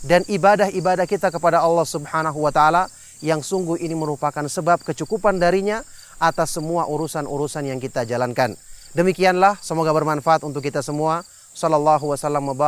dan ibadah-ibadah kita kepada Allah Subhanahu wa taala, yang sungguh ini merupakan sebab kecukupan darinya atas semua urusan-urusan yang kita jalankan. Demikianlah, semoga bermanfaat untuk kita semua. Sallallahu wasallam